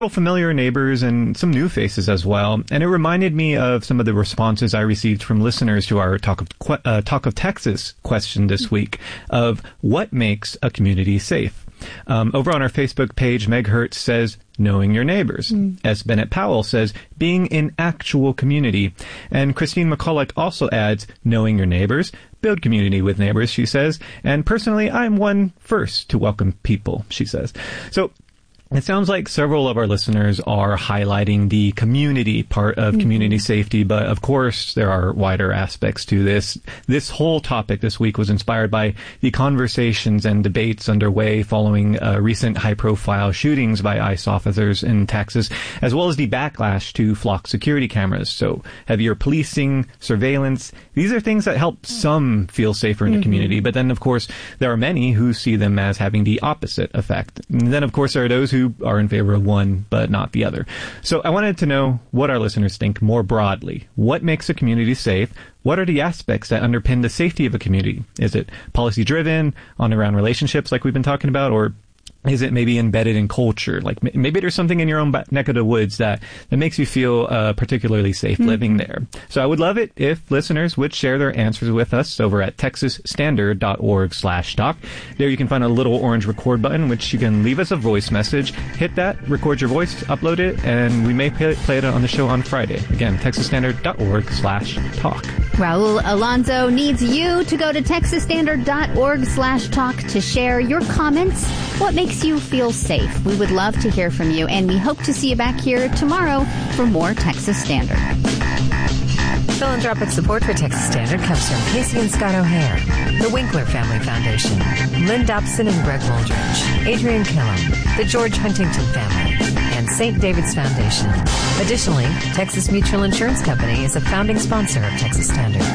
familiar neighbors and some new faces as well. And it reminded me of some of the responses I received from listeners to our Talk of Texas question this week of what makes a community safe. Over on our Facebook page, Meg Hertz says, knowing your neighbors. S. Bennett Powell says, being in actual community. And Christine McCulloch also adds, knowing your neighbors, build community with neighbors, she says. And personally, I'm one first to welcome people, she says. So it sounds like several of our listeners are highlighting the community part of community safety, but of course there are wider aspects to this. This whole topic this week was inspired by the conversations and debates underway following recent high-profile shootings by ICE officers in Texas, as well as the backlash to flock security cameras. So heavier policing, surveillance, these are things that help some feel safer in the community, but then of course there are many who see them as having the opposite effect. And then of course there are those who are in favor of one but not the other. So I wanted to know what our listeners think more broadly. What makes a community safe? What are the aspects that underpin the safety of a community? Is it policy driven, on around relationships like we've been talking about, or is it maybe embedded in culture? Like maybe there's something in your own neck of the woods that makes you feel particularly safe living there. So I would love it if listeners would share their answers with us over at texasstandard.org/talk. There you can find a little orange record button, which you can leave us a voice message. Hit that, record your voice, upload it, and we may play it on the show on Friday. Again, texasstandard.org/talk. Raul Alonso needs you to go to texasstandard.org/talk to share your comments. What makes you feel safe? We would love to hear from you, and we hope to see you back here tomorrow for more Texas Standard. Philanthropic support for Texas Standard comes from Casey and Scott O'Hare, the Winkler Family Foundation, Lynn Dobson and Greg Wooldridge, Adrian Killam, the George Huntington Family, and St. David's Foundation. Additionally, Texas Mutual Insurance Company is a founding sponsor of Texas Standard.